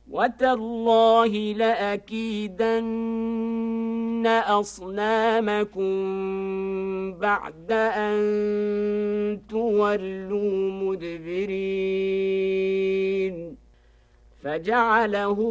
وتالله لأكيدن أصنامكم بعد أن تولوا مدبرين فجعله